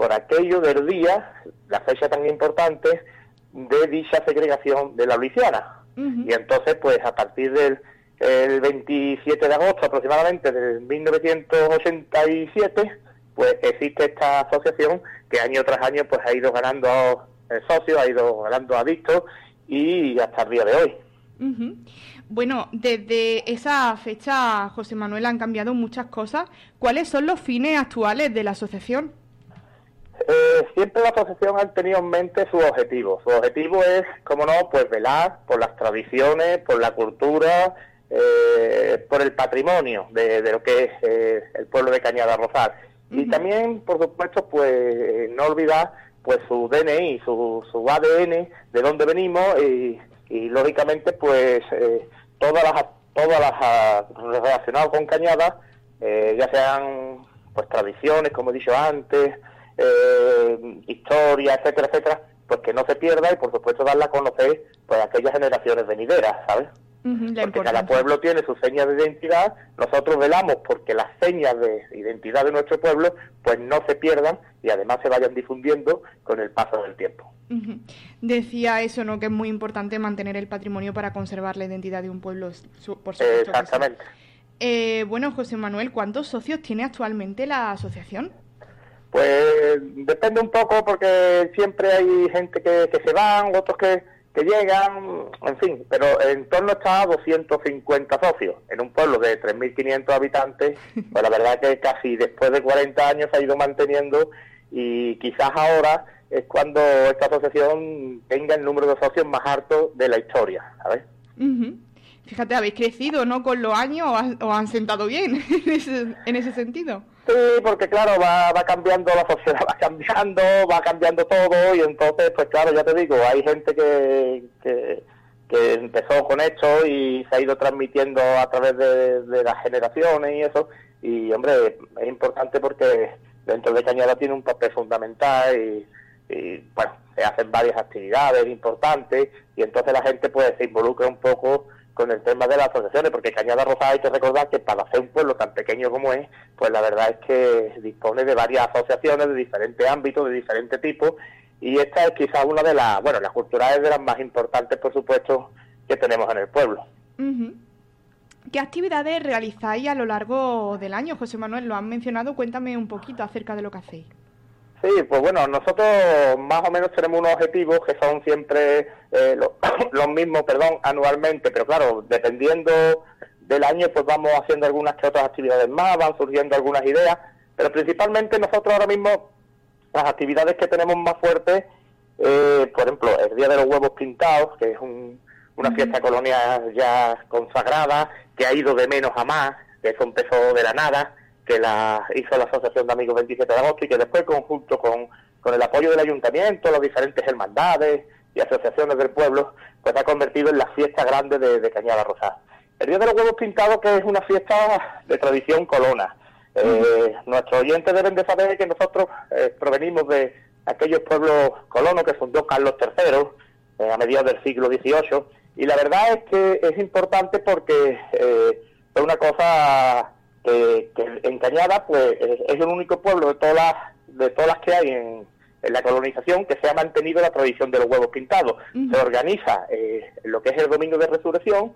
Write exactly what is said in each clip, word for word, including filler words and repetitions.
por aquello del día, la fecha tan importante de dicha segregación de la Luisiana. Uh-huh. Y entonces, pues a partir del el veintisiete de agosto aproximadamente de mil novecientos ochenta y siete, pues existe esta asociación que año tras año pues ha ido ganando eh, socios, ha ido ganando adictos y hasta el día de hoy. Uh-huh. Bueno, desde esa fecha, José Manuel, han cambiado muchas cosas. ¿Cuáles son los fines actuales de la asociación? Eh, siempre la asociación ha tenido en mente su objetivo. Su objetivo es, como no, pues velar por las tradiciones, por la cultura, eh, por el patrimonio de, de lo que es eh, el pueblo de Cañada Rosal. Uh-huh. Y también, por supuesto, pues no olvidar pues su D N I, su, su A D N, de dónde venimos y, y lógicamente, pues eh, todas las todas las uh, relacionadas con Cañada, eh, ya sean pues tradiciones, como he dicho antes, eh, historia, etcétera, etcétera, pues que no se pierda y por supuesto darla a conocer pues a aquellas generaciones venideras, ¿sabes? Uh-huh, porque cada pueblo tiene sus señas de identidad. Nosotros velamos porque las señas de identidad de nuestro pueblo pues no se pierdan y además se vayan difundiendo con el paso del tiempo. Uh-huh. Decía eso, ¿no?, que es muy importante mantener el patrimonio para conservar la identidad de un pueblo, por supuesto. Exactamente. Eh, bueno, José Manuel, ¿cuántos socios tiene actualmente la asociación? Pues depende un poco porque siempre hay gente que, que se van, otros que, que llegan, en fin, pero en torno está a doscientos cincuenta socios en un pueblo de tres mil quinientos habitantes. Pues la verdad que casi después de cuarenta años se ha ido manteniendo y quizás ahora es cuando esta asociación tenga el número de socios más alto de la historia, ¿sabes? Uh-huh. Fíjate, habéis crecido, ¿no?, con los años o han, o han sentado bien en ese, en ese sentido. Sí, porque claro, va, va cambiando la sociedad, va cambiando, va cambiando todo y entonces, pues claro, ya te digo, hay gente que, que, que empezó con esto y se ha ido transmitiendo a través de, de las generaciones y eso, y hombre, es importante porque dentro de Cañada tiene un papel fundamental y, y bueno, se hacen varias actividades importantes y entonces la gente pues se involucra un poco con el tema de las asociaciones, porque Cañada Rosal hay que recordar que para ser un pueblo tan pequeño como es, pues la verdad es que dispone de varias asociaciones de diferentes ámbitos, de diferentes tipos, y esta es quizás una de las, bueno, las culturales de las más importantes, por supuesto, que tenemos en el pueblo. Uh-huh. ¿Qué actividades realizáis a lo largo del año, José Manuel? Lo han mencionado, cuéntame un poquito acerca de lo que hacéis. Sí, pues bueno, nosotros más o menos tenemos unos objetivos que son siempre eh, los, los mismos, perdón, anualmente, pero claro, dependiendo del año, pues vamos haciendo algunas que otras actividades más, van surgiendo algunas ideas, pero principalmente nosotros ahora mismo, las actividades que tenemos más fuertes, eh, por ejemplo, el Día de los Huevos Pintados, que es un, una fiesta colonial ya consagrada, que ha ido de menos a más, que eso empezó de la nada, que la hizo la Asociación de Amigos veintisiete de agosto y que después, conjunto con, con el apoyo del ayuntamiento, las diferentes hermandades y asociaciones del pueblo, pues ha convertido en la fiesta grande de, de Cañada Rosal. El Día de los Huevos Pintados, que es una fiesta de tradición colona. Eh, uh-huh. Nuestros oyentes deben de saber que nosotros eh, provenimos de aquellos pueblos colonos que fundó Carlos tercero eh, a mediados del siglo dieciocho, y la verdad es que es importante porque eh, es una cosa... Que, que en Cañada pues es el único pueblo de todas las de todas las que hay en, en la colonización que se ha mantenido la tradición de los huevos pintados. Uh-huh. Se organiza eh, lo que es el Domingo de Resurrección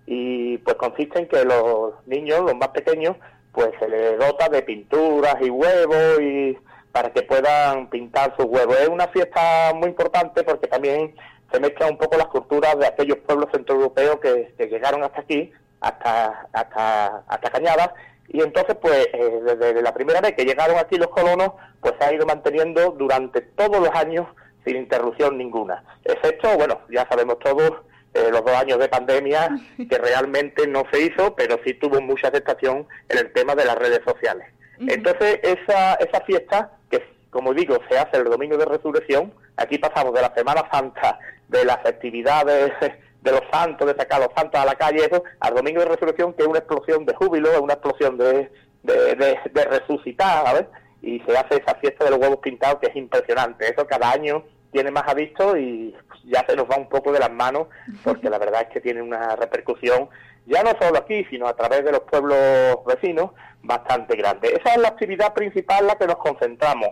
y pues consiste en que los niños, los más pequeños, pues se les dota de pinturas y huevos y para que puedan pintar sus huevos. Es una fiesta muy importante porque también se mezclan un poco las culturas de aquellos pueblos centroeuropeos que, que llegaron hasta aquí, hasta hasta hasta Cañada. Y entonces, pues, eh, desde la primera vez que llegaron aquí los colonos, pues se ha ido manteniendo durante todos los años sin interrupción ninguna. Excepto, bueno, ya sabemos todos, eh, los dos años de pandemia, que realmente no se hizo, pero sí tuvo mucha aceptación en el tema de las redes sociales. Uh-huh. Entonces, esa esa fiesta, que como digo, se hace el Domingo de Resurrección, aquí pasamos de la Semana Santa, de las festividades de los santos, de sacar a los santos a la calle, eso, al Domingo de Resurrección, que es una explosión de júbilo, es una explosión de, de, de, de resucitar, ¿sabes? Y se hace esa fiesta de los huevos pintados, que es impresionante. Eso cada año tiene más adictos y ya se nos va un poco de las manos, porque la verdad es que tiene una repercusión, ya no solo aquí, sino a través de los pueblos vecinos, bastante grande. Esa es la actividad principal en la que nos concentramos.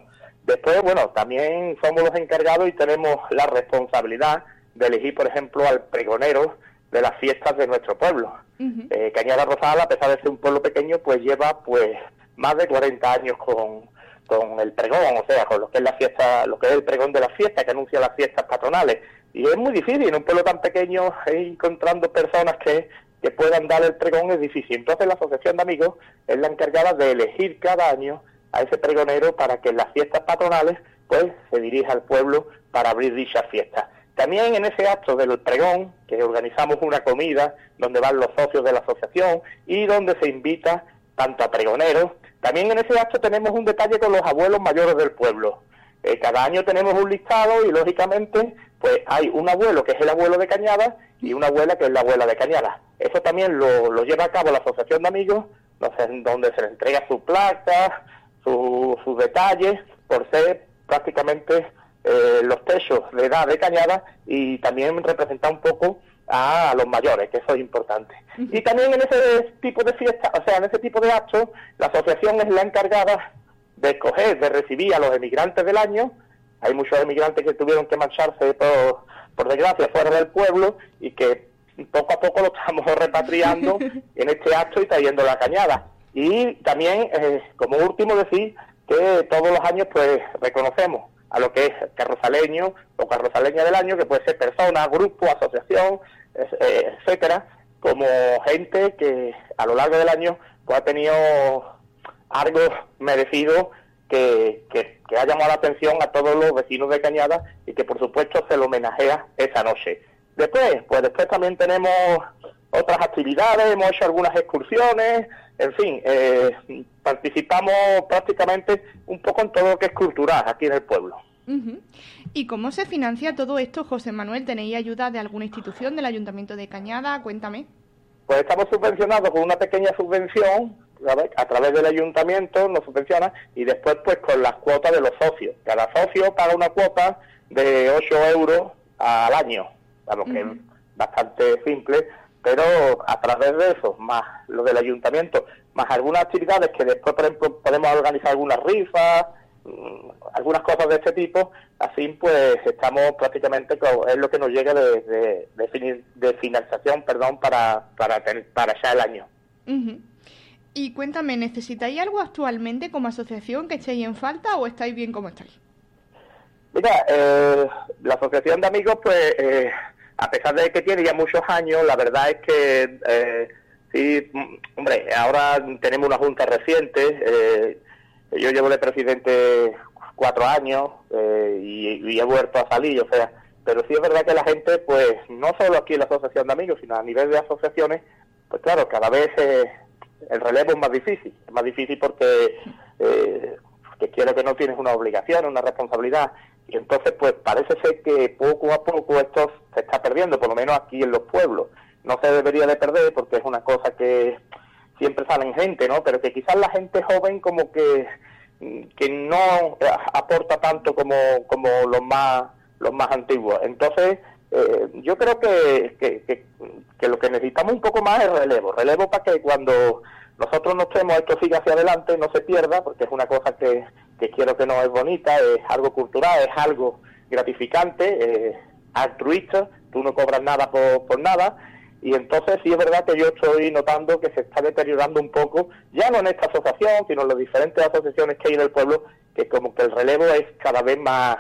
Después, bueno, también somos los encargados y tenemos la responsabilidad de elegir, por ejemplo, al pregonero de las fiestas de nuestro pueblo. Uh-huh. eh, Cañada Rosal, a pesar de ser un pueblo pequeño, pues lleva pues más de cuarenta años con, con el pregón, o sea, con lo que es la fiesta, lo que es el pregón de las fiestas, que anuncia las fiestas patronales. Y es muy difícil, en un pueblo tan pequeño, eh, encontrando personas que, que puedan dar el pregón es difícil. Entonces la Asociación de Amigos es la encargada de elegir cada año a ese pregonero para que en las fiestas patronales pues se dirija al pueblo para abrir dichas fiestas. También en ese acto del pregón, que organizamos una comida donde van los socios de la asociación y donde se invita tanto a pregoneros, también en ese acto tenemos un detalle con los abuelos mayores del pueblo. Eh, cada año tenemos un listado y lógicamente pues hay un abuelo que es el abuelo de Cañada y una abuela que es la abuela de Cañada. Eso también lo, lo lleva a cabo la Asociación de Amigos, no sé, donde se le entrega su placa, sus su detalles, por ser prácticamente eh, los techos de edad de Cañada y también representar un poco a los mayores, que eso es importante. Uh-huh. Y también en ese tipo de fiesta, o sea, en ese tipo de actos, la asociación es la encargada de escoger, de recibir a los emigrantes del año. Hay muchos emigrantes que tuvieron que marcharse por, por desgracia fuera del pueblo y que poco a poco lo estamos repatriando en este acto y trayendo la Cañada. Y también, eh, como último, decir que todos los años pues reconocemos a lo que es carrozaleño o carrozaleña del año, que puede ser persona, grupo, asociación, eh, etcétera, como gente que a lo largo del año pues ha tenido algo merecido que, que, que ha llamado la atención a todos los vecinos de Cañada y que por supuesto se lo homenajea esa noche. Después, pues después también tenemos otras actividades, hemos hecho algunas excursiones, en fin, eh, participamos prácticamente un poco en todo lo que es cultural aquí en el pueblo. Uh-huh. ¿Y cómo se financia todo esto, José Manuel? ¿Tenéis ayuda de alguna institución, del Ayuntamiento de Cañada? Cuéntame. Pues estamos subvencionados con una pequeña subvención, ¿sabes? A través del Ayuntamiento nos subvenciona y después pues con las cuotas de los socios. Cada socio paga una cuota de ocho euros al año, vamos, uh-huh. que es bastante simple, pero a través de eso, más lo del ayuntamiento, más algunas actividades que después, por ejemplo, podemos organizar algunas rifas, mmm, algunas cosas de este tipo, así pues estamos prácticamente, con, es lo que nos llega de, de, de, de financiación, perdón, para, para, tener, para ya el año. Uh-huh. Y cuéntame, ¿necesitáis algo actualmente como asociación que estéis en falta o estáis bien como estáis? Mira, eh, la Asociación de Amigos, pues... Eh, a pesar de que tiene ya muchos años, la verdad es que eh, sí, hombre, ahora tenemos una junta reciente, eh, yo llevo de presidente cuatro años eh, y, y he vuelto a salir, o sea, pero sí es verdad que la gente, pues, no solo aquí en la Asociación de Amigos, sino a nivel de asociaciones, pues claro, cada vez eh, el relevo es más difícil, es más difícil porque eh, que quiero que no tienes una obligación, una responsabilidad. Y entonces, pues parece ser que poco a poco esto se está perdiendo, por lo menos aquí en los pueblos. No se debería de perder porque es una cosa que siempre salen gente, ¿no? Pero que quizás la gente joven como que, que no aporta tanto como, como los más los más antiguos. Entonces, eh, yo creo que, que, que, que lo que necesitamos un poco más es relevo. Relevo para que cuando nosotros nos estemos, esto siga hacia adelante, no se pierda, porque es una cosa que... que quiero que no es bonita, es algo cultural, es algo gratificante, eh, altruista, tú no cobras nada por, por nada, y entonces sí es verdad que yo estoy notando que se está deteriorando un poco, ya no en esta asociación, sino en las diferentes asociaciones que hay en el pueblo, que como que el relevo es cada vez más,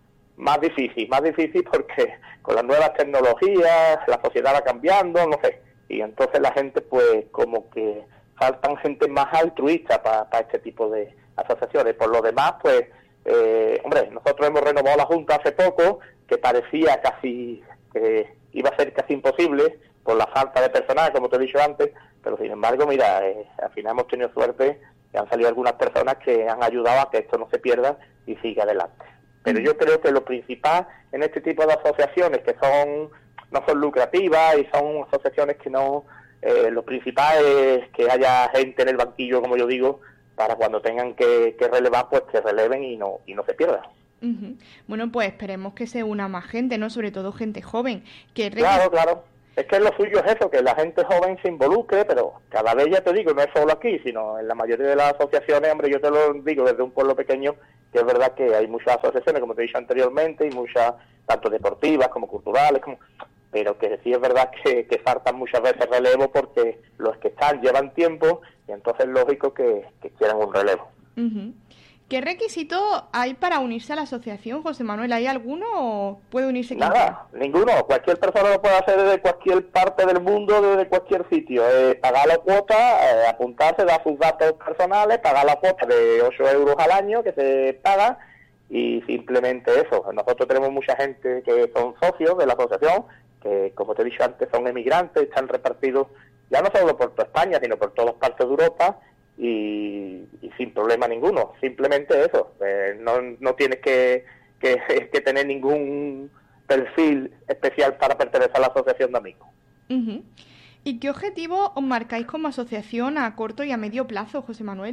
más difícil, más difícil porque con las nuevas tecnologías, la sociedad va cambiando, no sé, y entonces la gente pues como que faltan gente más altruista para pa este tipo de asociaciones. Por lo demás, pues, eh, hombre, nosotros hemos renovado la Junta hace poco, que parecía casi, que iba a ser casi imposible por la falta de personal, como te he dicho antes, pero sin embargo, mira, eh, al final hemos tenido suerte que han salido algunas personas que han ayudado a que esto no se pierda y siga adelante. Pero yo creo que lo principal en este tipo de asociaciones que son no son lucrativas y son asociaciones que no, eh, lo principal es que haya gente en el banquillo, como yo digo, para cuando tengan que, que relevar, pues que releven y no y no se pierdan. Uh-huh. Bueno, pues esperemos que se una más gente, ¿no? Sobre todo gente joven. Que claro, claro. Es que lo suyo es eso, que la gente joven se involucre, pero cada vez, ya te digo, no es solo aquí, sino en la mayoría de las asociaciones. Hombre, yo te lo digo desde un pueblo pequeño, que es verdad que hay muchas asociaciones, como te he dicho anteriormente, y muchas, tanto deportivas como culturales, como pero que sí es verdad que, que faltan muchas veces relevo, porque los que están llevan tiempo, y entonces es lógico que, que quieran un relevo. Uh-huh. ¿Qué requisito hay para unirse a la asociación, José Manuel? ¿Hay alguno o puede unirse quien Nada, quiera? Ninguno. Cualquier persona lo puede hacer desde cualquier parte del mundo, desde cualquier sitio. Eh, pagar la cuota, eh, apuntarse, dar sus datos personales, pagar la cuota de ocho euros al año que se paga, y simplemente eso. Nosotros tenemos mucha gente que son socios de la asociación, que, como te he dicho antes, son emigrantes, están repartidos ya no solo por toda España, sino por todas partes de Europa, y, y sin problema ninguno. Simplemente eso. Eh, no, no tienes que, que, que tener ningún perfil especial para pertenecer a la asociación de amigos. Uh-huh. ¿Y qué objetivo os marcáis como asociación a corto y a medio plazo, José Manuel?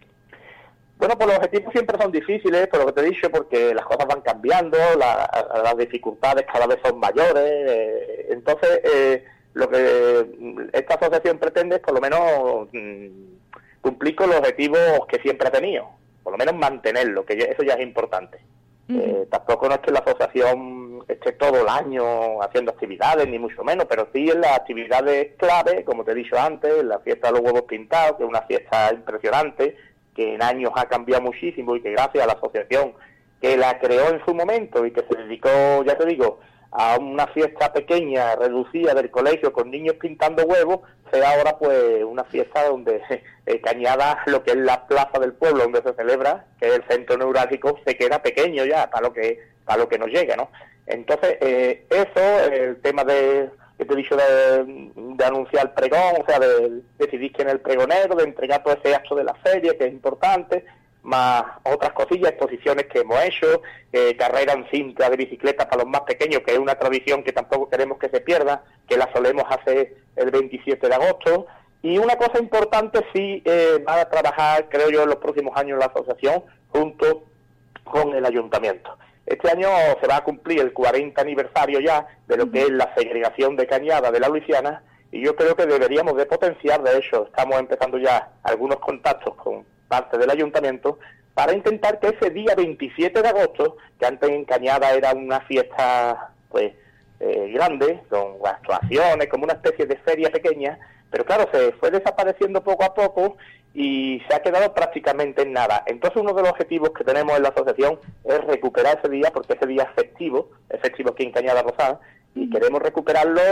Bueno, pues los objetivos siempre son difíciles, por lo que te he dicho, porque las cosas van cambiando, la, las dificultades cada vez son mayores. Eh, entonces, eh, lo que esta asociación pretende es por lo menos mmm, cumplir con los objetivos que siempre ha tenido, por lo menos mantenerlo, que eso ya es importante. Uh-huh. Eh, tampoco no es que la asociación esté todo el año haciendo actividades, ni mucho menos, pero sí en las actividades clave, como te he dicho antes, la fiesta de los huevos pintados, que es una fiesta impresionante, que en años ha cambiado muchísimo y que gracias a la asociación que la creó en su momento y que se dedicó, ya te digo, a una fiesta pequeña, reducida del colegio con niños pintando huevos, sea ahora pues una fiesta donde eh, Cañada, lo que es la plaza del pueblo donde se celebra, que es el centro neurálgico, se queda pequeño ya para lo que para lo que nos llega, ¿no? Entonces, eh, eso, el tema de que te he dicho de, de anunciar el pregón, o sea, de decidir quién es el pregonero, de entregar todo ese acto de la feria, que es importante, más otras cosillas, exposiciones que hemos hecho, eh, carrera en cinta de bicicleta para los más pequeños, que es una tradición que tampoco queremos que se pierda, que la solemos hacer el veintisiete de agosto. Y una cosa importante, sí, eh, va a trabajar, creo yo, en los próximos años la asociación, junto con el ayuntamiento. Este año se va a cumplir el cuarenta aniversario ya de lo que es la segregación de Cañada de la Luisiana, y yo creo que deberíamos de potenciar, de hecho, estamos empezando ya algunos contactos con parte del ayuntamiento, para intentar que ese día veintisiete de agosto, que antes en Cañada era una fiesta pues eh, grande, con actuaciones, como una especie de feria pequeña, pero claro, se fue desapareciendo poco a poco y se ha quedado prácticamente en nada. Entonces uno de los objetivos que tenemos en la asociación es recuperar ese día, porque ese día es festivo, es festivo aquí en Cañada Rosada, y queremos recuperarlo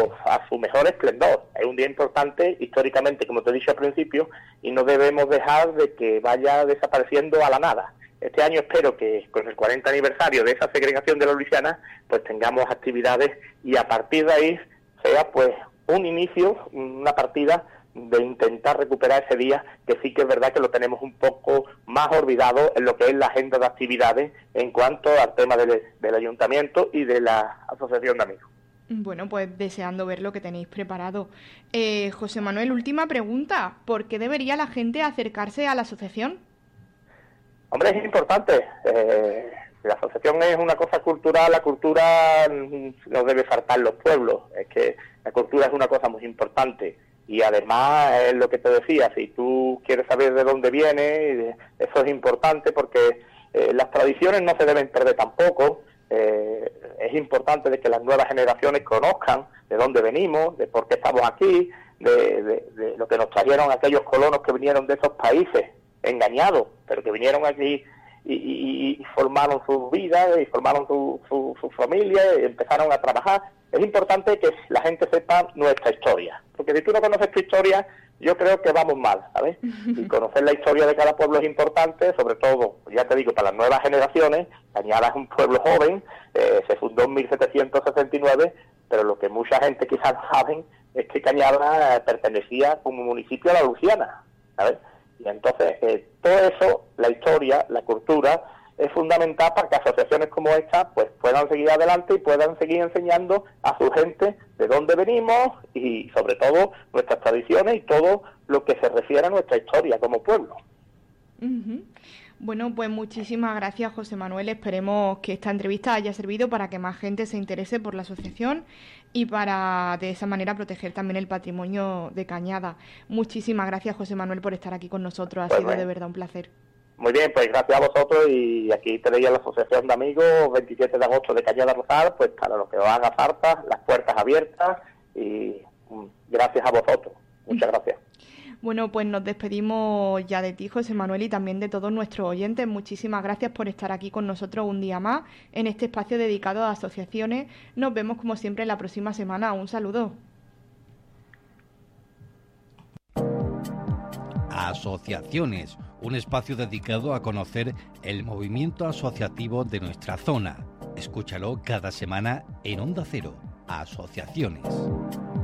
a su mejor esplendor. Es un día importante históricamente, como te he dicho al principio, y no debemos dejar de que vaya desapareciendo a la nada. Este año espero que con el cuarenta aniversario de esa segregación de la Luisiana, pues tengamos actividades y a partir de ahí sea pues un inicio, una partida de intentar recuperar ese día, que sí que es verdad que lo tenemos un poco más olvidado en lo que es la agenda de actividades en cuanto al tema del, del ayuntamiento y de la asociación de amigos. Bueno, pues deseando ver lo que tenéis preparado. Eh, José Manuel, última pregunta. ¿Por qué debería la gente acercarse a la asociación? Hombre, es importante. Eh, la asociación es una cosa cultural, la cultura no debe faltar los pueblos. Es que la cultura es una cosa muy importante. Y además, es lo que te decía, si tú quieres saber de dónde viene, eso es importante porque eh, las tradiciones no se deben perder tampoco. Eh, es importante de que las nuevas generaciones conozcan de dónde venimos, de por qué estamos aquí, de, de, de lo que nos trajeron aquellos colonos que vinieron de esos países engañados, pero que vinieron aquí y, y, y formaron su vida, y formaron su, su, su familia, y empezaron a trabajar. Es importante que la gente sepa nuestra historia, porque si tú no conoces tu historia, yo creo que vamos mal, ¿sabes? Y conocer la historia de cada pueblo es importante, sobre todo, ya te digo, para las nuevas generaciones. Cañada es un pueblo joven, eh, se fundó en mil setecientos sesenta y nueve, pero lo que mucha gente quizás no saben es que Cañada eh, pertenecía como municipio a la Luisiana, ¿sabes? Y entonces, eh, todo eso, la historia, la cultura, es fundamental para que asociaciones como esta pues puedan seguir adelante y puedan seguir enseñando a su gente de dónde venimos y sobre todo nuestras tradiciones y todo lo que se refiere a nuestra historia como pueblo. Uh-huh. Bueno, pues muchísimas gracias, José Manuel. Esperemos que esta entrevista haya servido para que más gente se interese por la asociación y para de esa manera proteger también el patrimonio de Cañada. Muchísimas gracias, José Manuel, por estar aquí con nosotros. Ha Pues sido bueno. de verdad un placer. Muy bien, pues gracias a vosotros, y aquí tenéis a la Asociación de Amigos veintisiete de agosto de Cañada Rosal, pues para lo que os haga falta, las puertas abiertas, y mm, gracias a vosotros. Muchas gracias. Bueno, pues nos despedimos ya de ti, José Manuel, y también de todos nuestros oyentes. Muchísimas gracias por estar aquí con nosotros un día más en este espacio dedicado a asociaciones. Nos vemos como siempre la próxima semana. Un saludo. Asociaciones, un espacio dedicado a conocer el movimiento asociativo de nuestra zona. Escúchalo cada semana en Onda Cero. Asociaciones.